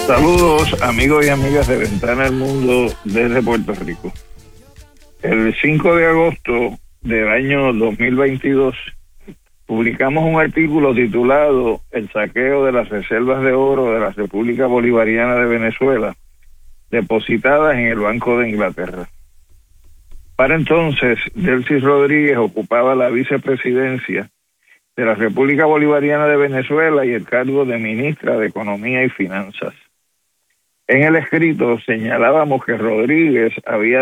Saludos amigos y amigas de Ventana al Mundo desde Puerto Rico. El 5 de agosto del año 2022 publicamos un artículo titulado El saqueo de las reservas de oro de la República Bolivariana de Venezuela, depositadas en el Banco de Inglaterra. Para entonces, Delcy Rodríguez ocupaba la vicepresidencia de la República Bolivariana de Venezuela y el cargo de ministra de Economía y Finanzas. En el escrito señalábamos que Rodríguez había